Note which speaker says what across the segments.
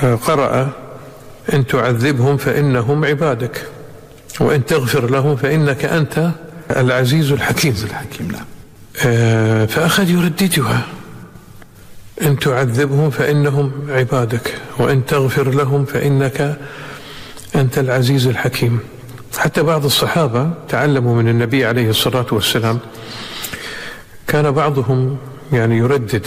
Speaker 1: قرأ إن تعذبهم فإنهم عبادك وإن تغفر لهم فإنك أنت العزيز الحكيم.
Speaker 2: نعم.
Speaker 1: فأخذ يرددها: إن تعذبهم فإنهم عبادك وإن تغفر لهم فإنك أنت العزيز الحكيم. حتى بعض الصحابة تعلموا من النبي عليه الصلاة والسلام، كان بعضهم يعني يردد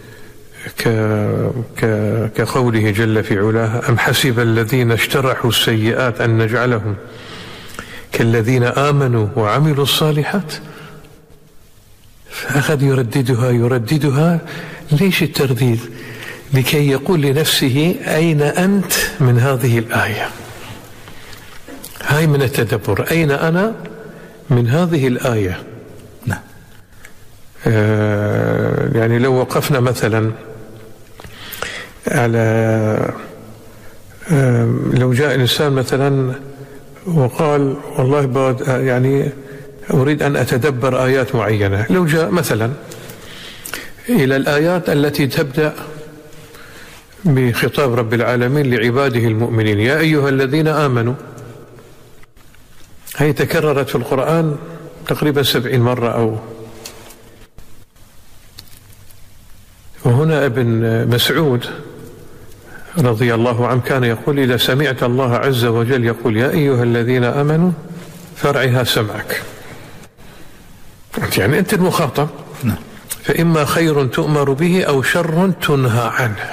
Speaker 1: كقوله جل في علاه: أم حسب الذين اجترحوا السيئات أن نجعلهم كالذين آمنوا وعملوا الصالحات. فأخذ يرددها. ليش الترديد؟ لكي يقول لنفسه: أين أنت من هذه الآية؟ هاي من التدبر، أين أنا من هذه الآية؟
Speaker 2: نعم.
Speaker 1: يعني لو وقفنا مثلا على لو جاء إنسان مثلا وقال: والله يعني أريد أن أتدبر آيات معينة، لو جاء مثلا إلى الآيات التي تبدأ بخطاب رب العالمين لعباده المؤمنين: يا أيها الذين آمنوا، هي تكررت في القرآن تقريبا 70 مرة وهنا ابن مسعود رضي الله عنه كان يقول: إذا سمعت الله عز وجل يقول يا أيها الذين آمنوا فارعها سمعك. يعني أنت المخاطب، فإما خير تؤمر به أو شر تنهى عنه.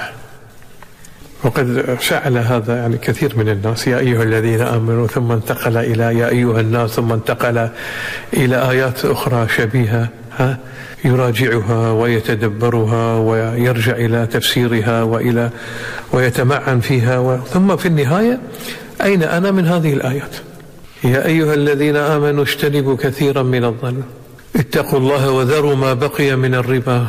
Speaker 1: وقد فعل هذا يعني كثير من الناس: يا أيها الذين آمنوا، ثم انتقل إلى يا أيها الناس، ثم انتقل إلى آيات أخرى شبيهة يراجعها ويتدبرها ويرجع إلى تفسيرها ويتمعن فيها، ثم في النهاية: أين أنا من هذه الآيات؟ يا أيها الذين آمنوا اجتنبوا كثيرا من الظن، اتقوا الله وذروا ما بقي من الربا.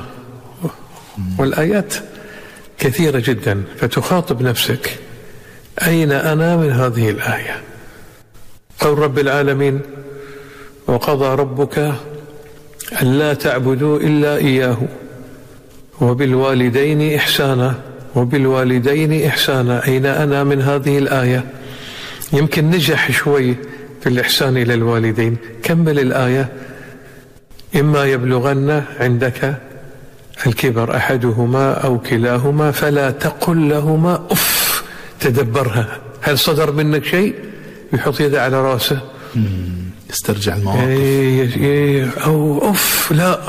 Speaker 1: والآيات كثيرة جدا، فتخاطب نفسك: أين أنا من هذه الآية؟ قول رب العالمين: وقضى ربك ألا تعبدوا إلا إياه وبالوالدين إحسانا. وبالوالدين إحسانا، أين أنا من هذه الآية؟ يمكن نجح شوي في الإحسان إلى الوالدين. كمل الآية: إما يبلغن عندك الكبر أحدهما أو كلاهما فلا تقل لهما أف. تدبرها، هل صدر منك شيء؟ يحط يده على راسه،
Speaker 2: يسترجع المواقف.
Speaker 1: أو أف، لا.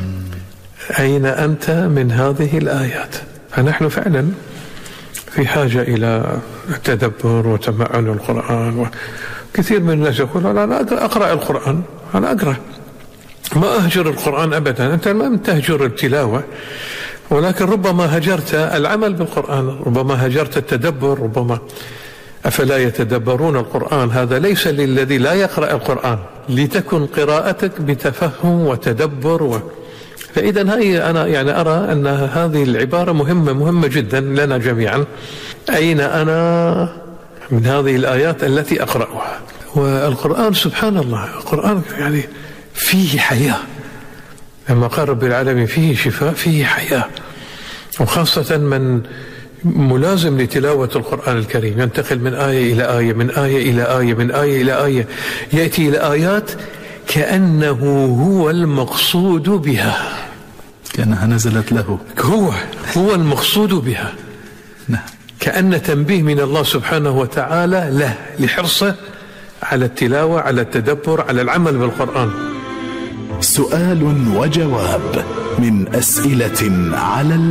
Speaker 1: أين أنت من هذه الآيات؟ فنحن فعلا في حاجة إلى التدبر وتمعن القرآن. كثير من الناس يقول: أنا أقرأ القرآن، أنا أقرأ، ما أهجر القرآن أبدا. أنت ما تهجر التلاوة، ولكن ربما هجرت العمل بالقرآن، ربما هجرت التدبر، ربما. أفلا يتدبرون القرآن؟ هذا ليس للذي لا يقرأ القرآن، لتكن قراءتك بتفهم وتدبر فإذا هي أنا يعني أرى أن هذه العبارة مهمة جدا لنا جميعا. أين أنا من هذه الآيات التي أقرأها؟ والقرآن سبحان الله، القرآن يعني فيه حياة. لما قال رب العالمين فيه شفاء، فيه حياة. وخاصة من ملازم لتلاوة القرآن الكريم، ينتقل من آية إلى آية، من آية إلى آية، من آية إلى آية، يأتي إلى آيات كأنه هو المقصود بها،
Speaker 2: كأنها نزلت له،
Speaker 1: هو المقصود بها.
Speaker 2: نعم.
Speaker 1: كأن تنبيه من الله سبحانه وتعالى له، لحرصه على التلاوة، على التدبر، على العمل بالقرآن.
Speaker 2: سؤال وجواب من أسئلة على